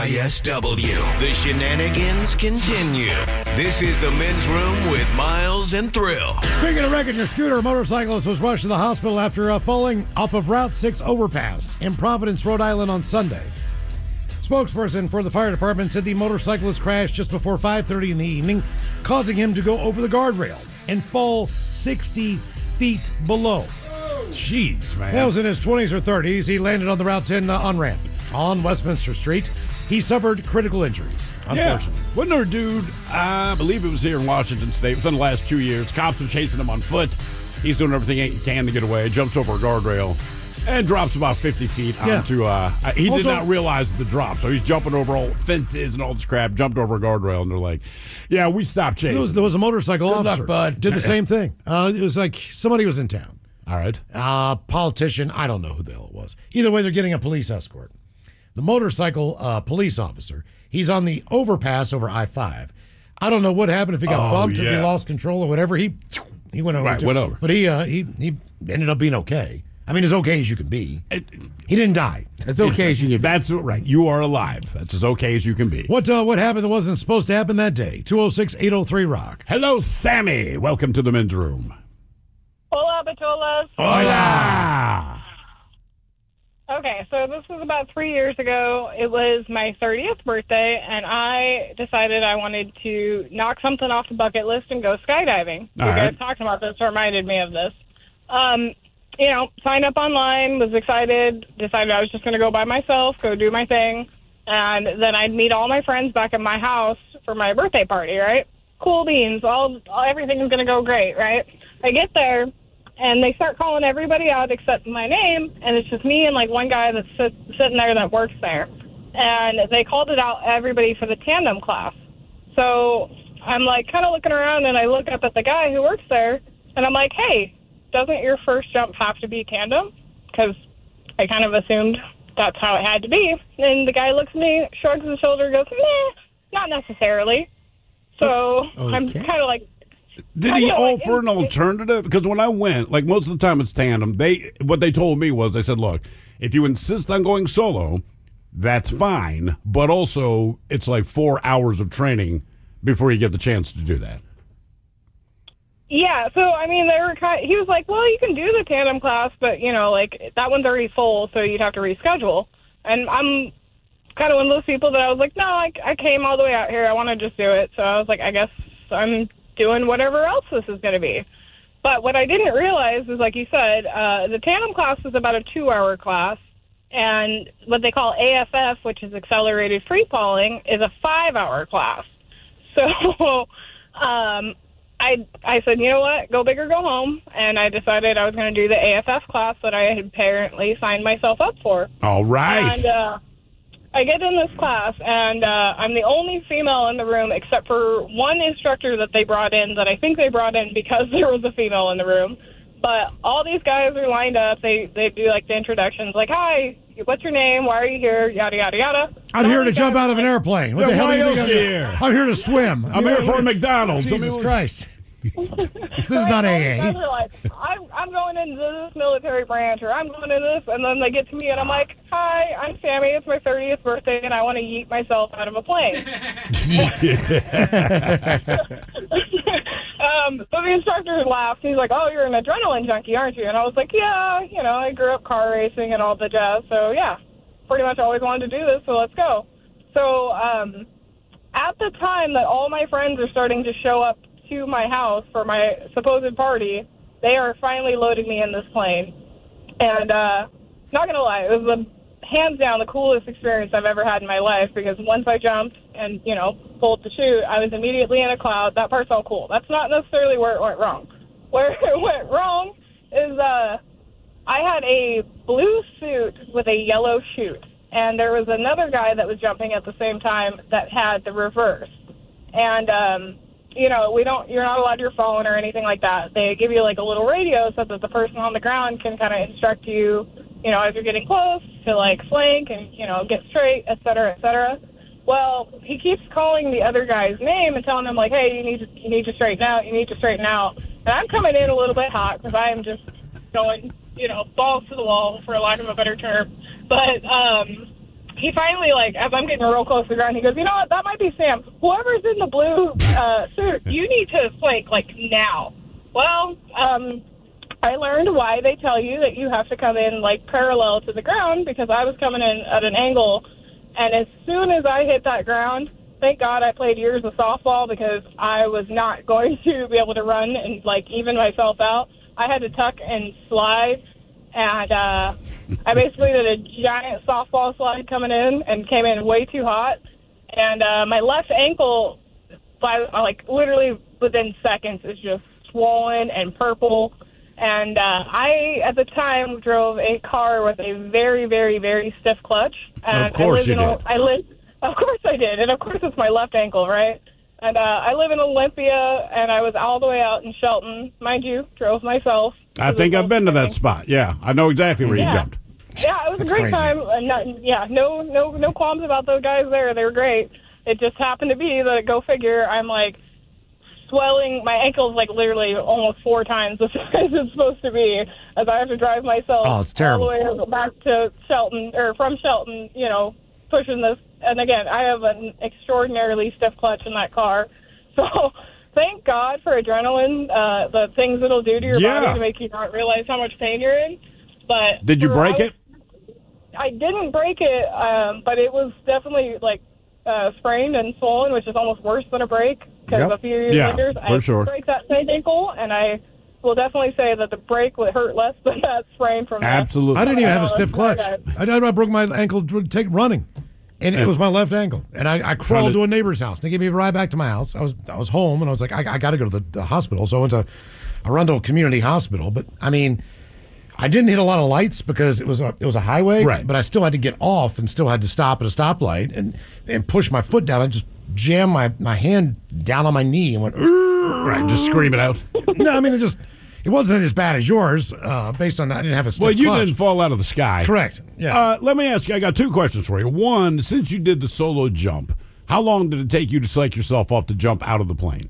ISW. The shenanigans continue. This is the Men's Room with Miles and Thrill. Speaking of wrecking your scooter, a motorcyclist was rushed to the hospital after falling off of Route 6 overpass in Providence, Rhode Island on Sunday. Spokesperson for the fire department said the motorcyclist crashed just before 5:30 in the evening, causing him to go over the guardrail and fall 60 feet below. Jeez, man. He was in his 20s or 30s. He landed on the Route 10 on-ramp on Westminster Street. He suffered critical injuries, unfortunately. Yeah. Wasn't there a dude, I believe it was here in Washington State, within the last 2 years, cops are chasing him on foot. He's doing everything he can to get away, jumps over a guardrail, and drops about 50 feet onto, he did not realize the drop, so he's jumping over all fences and all this crap, jumped over a guardrail, and they're like, yeah, we stopped chasing. There was a motorcycle Good officer. luck, bud. Did the same thing. It was like somebody was in town. All right. Politician, I don't know who the hell it was. Either way, they're getting a police escort. The motorcycle police officer, he's on the overpass over I-5. I don't know what happened, if he got bumped, if he lost control or whatever. He went over. Right, went over. But he ended up being okay. I mean, as okay as you can be. He didn't die. As okay as you can be. That's right. You are alive. That's as okay as you can be. What happened that wasn't supposed to happen that day? 206-803-ROCK. Hello, Sammy. Welcome to the Men's Room. Hola, Batolas. Hola. Okay, so this was about 3 years ago. It was my 30th birthday, and I decided I wanted to knock something off the bucket list and go skydiving. You guys talking about this reminded me of this. Signed up online, was excited, decided I was just going to go by myself, go do my thing, and then I'd meet all my friends back at my house for my birthday party, right? Cool beans, everything's going to go great, right? I get there, and they start calling everybody out except my name, and it's just me and, like, one guy that's sitting there that works there. And they called it out everybody for the tandem class. So I'm, like, kind of looking around, and I look up at the guy who works there, and I'm like, hey, doesn't your first jump have to be tandem? Because I kind of assumed that's how it had to be. And the guy looks at me, shrugs his shoulder, goes, not necessarily. So I'm kind of like... Did he offer an alternative? Because when I went, like most of the time it's tandem, what they told me was, they said, look, if you insist on going solo, that's fine, but also it's like 4 hours of training before you get the chance to do that. Yeah, so, I mean, he was like, well, you can do the tandem class, but, that one's already full, so you'd have to reschedule. And I'm kind of one of those people that I was like, no, I came all the way out here. I want to just do it. So I was like, I guess I'm doing whatever else this is going to be. But what I didn't realize is, like you said, the tandem class is about a 2-hour class, and what they call AFF, which is accelerated free falling, is a 5-hour class. So I said, you know what, go big or go home, and I decided I was going to do the AFF class that I had apparently signed myself up for. All right. And I get in this class, and I'm the only female in the room except for one instructor that they brought in, that I think they brought in because there was a female in the room. But all these guys are lined up. They do, like, the introductions, like, hi, what's your name? Why are you here? Yada, yada, yada. I'm here to jump out of an airplane. What the hell are you doing here? I'm here to swim. I'm here for a McDonald's. Jesus Christ. This is not AA. Guys are like, I'm going into this military branch, or I'm going into this, and then they get to me, and I'm like, hi, I'm Sammy. It's my 30th birthday, and I want to yeet myself out of a plane. So the instructor laughed. He's like, oh, you're an adrenaline junkie, aren't you? And I was like, yeah, I grew up car racing and all the jazz, so yeah, pretty much always wanted to do this, so let's go. So at the time that all my friends are starting to show up to my house for my supposed party, they are finally loading me in this plane. And not going to lie, it was hands down the coolest experience I've ever had in my life, because once I jumped and, pulled the chute, I was immediately in a cloud. That part's all cool. That's not necessarily where it went wrong. Where it went wrong is I had a blue suit with a yellow chute, and there was another guy that was jumping at the same time that had the reverse. And you're not allowed your phone or anything like that. They give you like a little radio so that the person on the ground can kind of instruct you, as you're getting close to like flank and, get straight, et cetera, et cetera. Well, he keeps calling the other guy's name and telling him like, hey, you need to straighten out. You need to straighten out. And I'm coming in a little bit hot because I am just going, balls to the wall, for lack of a better term. But he finally, like, as I'm getting real close to the ground, he goes, you know what, that might be Sam. Whoever's in the blue suit, you need to flank, like, now. Well, I learned why they tell you that you have to come in, like, parallel to the ground, because I was coming in at an angle, and as soon as I hit that ground, thank God I played years of softball, because I was not going to be able to run and, like, even myself out. I had to tuck and slide, and I basically did a giant softball slide coming in and came in way too hot. And my left ankle, like, literally within seconds, is just swollen and purple. And I, at the time, drove a car with a very, very, very stiff clutch. And of course you did. Of course I did. And, of course, it's my left ankle, right? And I live in Olympia, and I was all the way out in Shelton. Mind you, drove myself. I think I've been to that spot. Yeah, I know exactly where you jumped. Yeah, it was a great time. No qualms about those guys there. They were great. It just happened to be that, go figure, I'm, like, swelling. My ankle's, like, literally almost 4 times the size it's supposed to be, as I have to drive myself all the way back to Shelton, or from Shelton, you know, pushing this. And again, I have an extraordinarily stiff clutch in that car. So thank God for adrenaline, the things it'll do to your body to make you not realize how much pain you're in. But did you break it? I didn't break it, but it was definitely, like, sprained and swollen, which is almost worse than a break. Because a few years later, I break that same ankle, and I will definitely say that the break would hurt less than that sprain from Absolutely. I didn't even have a stiff clutch. I broke my ankle running. And it was my left ankle. And I crawled to a neighbor's house. They gave me a ride back to my house. I was home, and I was like, I got to go to the hospital. So I went to Arundel Community Hospital. But, I mean, I didn't hit a lot of lights because it was a highway. Right. But I still had to get off and still had to stop at a stoplight and push my foot down. I just jammed my hand down on my knee and went, right, just scream it out. No, I mean, it wasn't as bad as yours, based on I didn't have a stiff clutch. Didn't fall out of the sky. Correct. Yeah. Let me ask you, I got 2 questions for you. One, since you did the solo jump, how long did it take you to psych yourself up to jump out of the plane?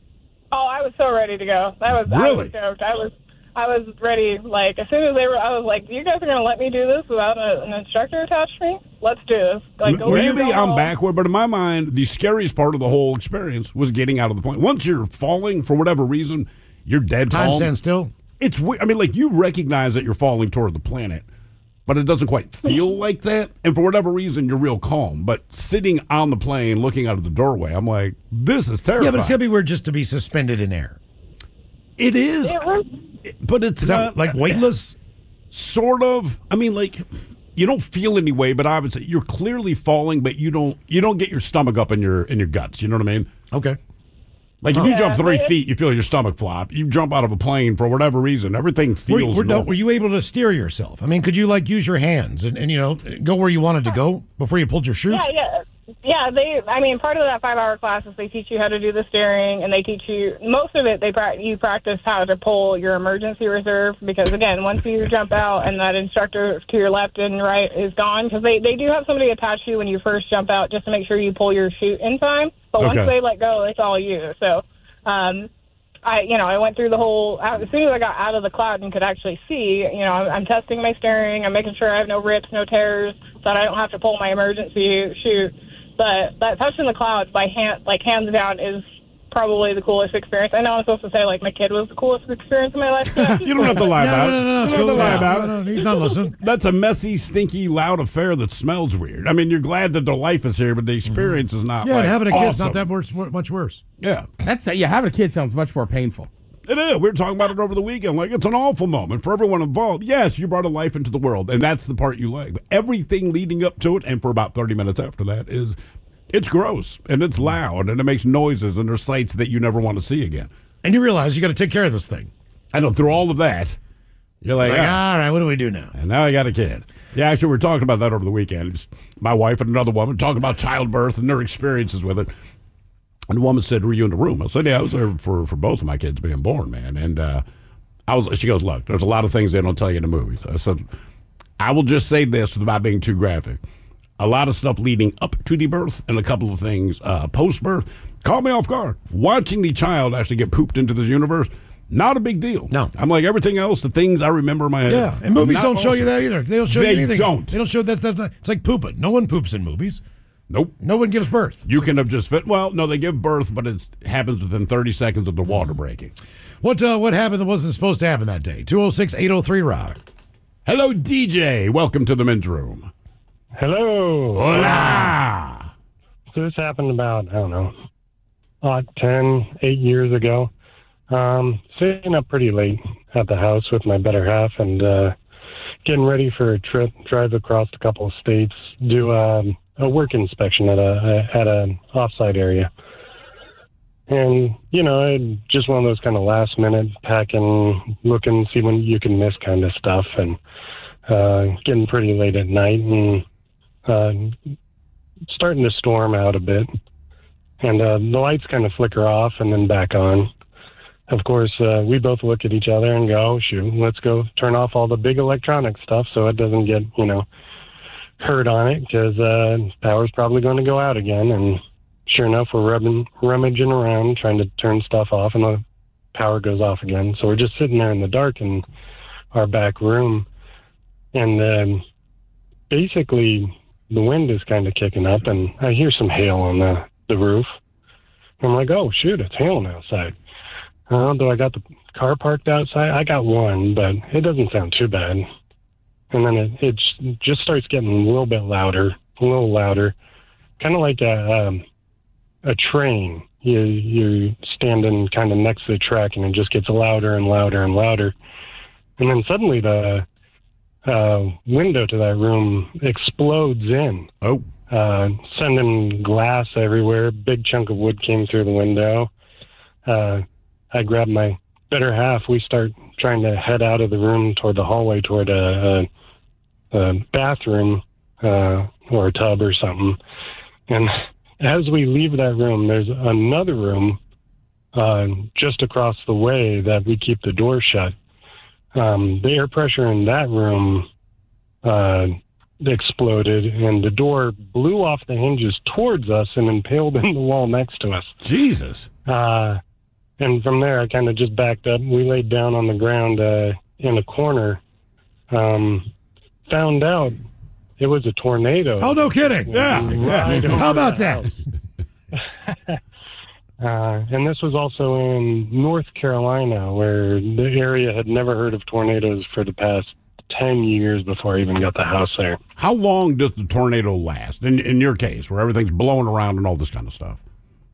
Oh, I was so ready to go. Really? I was stoked. I was ready. Like, as soon as I was like, you guys are going to let me do this without an instructor attached to me? Let's do this. Like, maybe I'm backward, but in my mind, the scariest part of the whole experience was getting out of the plane. Once you're falling, for whatever reason, you're dead calm. Time stands still. It's weird. I mean, like, you recognize that you're falling toward the planet, but it doesn't quite feel like that. And for whatever reason, you're real calm. But sitting on the plane, looking out of the doorway, I'm like, this is terrifying. Yeah, but it's going to be weird just to be suspended in air. It is. But it's not like weightless? Sort of. I mean, like, you don't feel any way, but I would say you're clearly falling, but you don't get your stomach up in your guts. You know what I mean? Okay. Like, if you jump 3 feet, you feel your stomach flop. You jump out of a plane for whatever reason, everything feels normal. Were you able to steer yourself? I mean, could you, like, use your hands and you know, go where you wanted to go before you pulled your chute? Yeah, part of that 5-hour class is they teach you how to do the steering, and they teach you, most of it, you practice how to pull your emergency reserve, because, again, once you jump out and that instructor to your left and right is gone, because they do have somebody attached to you when you first jump out just to make sure you pull your chute in time, but once they let go, it's all you. So, I went through the whole, as soon as I got out of the cloud and could actually see, you know, I'm testing my steering, I'm making sure I have no rips, no tears, so that I don't have to pull my emergency chute. But that touching the clouds by hand, like, hands down, is probably the coolest experience. I know I'm supposed to say, like, my kid was the coolest experience in my life. You don't have to lie about it. No, you don't have to lie about it. No, he's not listening. That's a messy, stinky, loud affair that smells weird. I mean, you're glad that their life is here, but the experience is not. Yeah, and having a kid's awesome. not that much worse. Yeah, having a kid sounds much more painful. It is. We were talking about it over the weekend. Like, it's an awful moment for everyone involved. Yes, you brought a life into the world, and that's the part you like. But everything leading up to it, and for about 30 minutes after that, it's gross, and it's loud, and it makes noises, and there's sights that you never want to see again. And you realize you got to take care of this thing. I know, through all of that, you're like, all right, what do we do now? And now I got a kid. Yeah, actually, we were talking about that over the weekend. It's my wife and another woman talking about childbirth and their experiences with it. And the woman said, were you in the room? I said, yeah, I was there for both of my kids being born, man. And she goes, look, there's a lot of things they don't tell you in the movies. I said, I will just say this without being too graphic. A lot of stuff leading up to the birth and a couple of things post-birth caught me off guard. Watching the child actually get pooped into this universe, Not a big deal. No. I'm like everything else, the things I remember in my head. Yeah, and movies not don't show awesome. you that either. They don't show you They anything. don't. They don't show that. It's like pooping. No one poops in movies. Nope. No one gives birth. You can have just fit. Well, no, they give birth, but it happens within 30 seconds of the water breaking. What happened that wasn't supposed to happen that day? 206-803-ROCK. Hello, DJ. Welcome to the men's room. Hello. Hola. So this happened about, 8 years ago. Staying up pretty late at the house with my better half and getting ready for a trip, drive across a couple of states, do a work inspection at an offsite area. And, just one of those kind of last minute packing, looking, see when you can miss kind of stuff, and getting pretty late at night and starting to storm out a bit. And the lights kind of flicker off and then back on. Of course, we both look at each other and go, shoot, let's go turn off all the big electronic stuff so it doesn't get, hurt on it, because power's probably going to go out again. And sure enough, we're rummaging around trying to turn stuff off, and the power goes off again. So we're just sitting there in the dark in our back room. And basically, the wind is kind of kicking up, and I hear some hail on the roof. I'm like, oh, shoot, it's hailing outside. Do I got the car parked outside? I got one, but it doesn't sound too bad. And then it just starts getting a little louder, kind of like a train. You're standing kind of next to the track, and it just gets louder and louder and louder. And then suddenly the window to that room explodes in. Oh. Sending glass everywhere. Big chunk of wood came through the window. I grab my better half. We start trying to head out of the room toward the hallway, toward a bathroom or a tub or something. And as we leave that room, there's another room just across the way that we keep the door shut. The air pressure in that room exploded, and the door blew off the hinges towards us and impaled in the wall next to us. Jesus. And from there, I kind of just backed up. We laid down on the ground in a corner. Found out it was a tornado. Oh, no kidding. Yeah. Right How about that? And this was also in North Carolina, where the area had never heard of tornadoes for the past 10 years before I even got the house there. How long does the tornado last, in your case, where everything's blowing around and all this kind of stuff?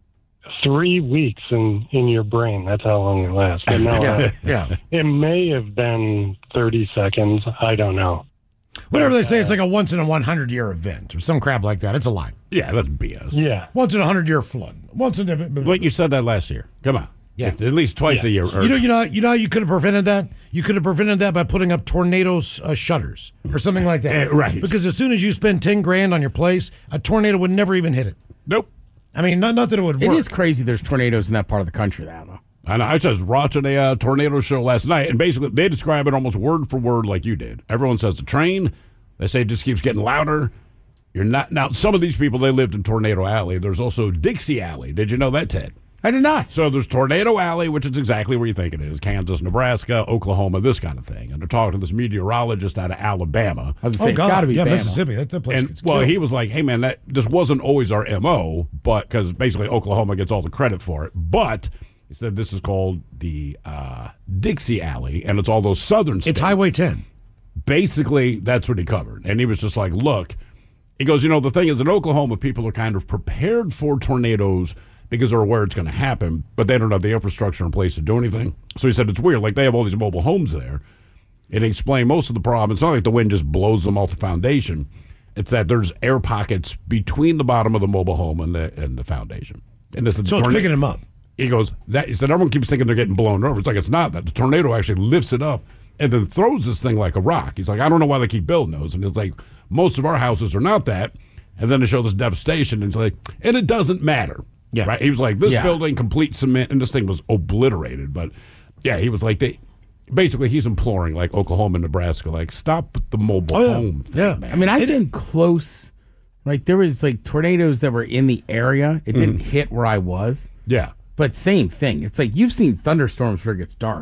3 weeks in your brain. That's how long it lasts. But no, Yeah. it may have been 30 seconds. I don't know. Whatever they say, it's like a once in a 100-year event or some crap like that. It's a lie. Yeah, that's BS. Yeah. Once in a 100-year flood. Once in a. Like you said that last year. Come on. Yeah. At least twice a year. You know how you could have prevented that? You could have prevented that by putting up tornado shutters or something like that. Right. Because as soon as you spend $10,000 on your place, a tornado would never even hit it. Nope. I mean, not that it would work. It is crazy there's tornadoes in that part of the country now, though. I know. I was just watching a tornado show last night, and basically they describe it almost word for word like you did. Everyone says the train. They say it just keeps getting louder. You're not now. Some of these people, they lived in Tornado Alley. There's also Dixie Alley. Did you know that, Ted? I did not. So there's Tornado Alley, which is exactly where you think it is: Kansas, Nebraska, Oklahoma, this kind of thing. And they're talking to this meteorologist out of Alabama. I was going to say, it's got to be Bama. Mississippi. That place And gets well, killed. he was like, "Hey, man, this wasn't always our MO, but because basically Oklahoma gets all the credit for it. But he said this is called the Dixie Alley, and it's all those southern states. It's Highway 10. Basically, that's what he covered. And he was just like, look, he goes, the thing is in Oklahoma, people are kind of prepared for tornadoes because they're aware it's going to happen, but they don't have the infrastructure in place to do anything. So he said it's weird. Like, they have all these mobile homes there. And he explained most of the problem. It's not like the wind just blows them off the foundation. It's that there's air pockets between the bottom of the mobile home and the foundation. And this is So it's picking them up. He goes, he said, everyone keeps thinking they're getting blown over. It's like, it's not that. The tornado actually lifts it up and then throws this thing like a rock. He's like, I don't know why they keep building those. And it's like, most of our houses are not that. And then they show this devastation. And it's like, and it doesn't matter. Yeah. Right? He was like, this building, complete cement, and this thing was obliterated. But yeah, he was like, basically, he's imploring like Oklahoma and Nebraska, like, stop with the mobile home thing. Yeah. Man. I mean, I've been close. Like, there was like tornadoes that were in the area. It didn't hit where I was. Yeah. But same thing. It's like you've seen thunderstorms where it gets dark.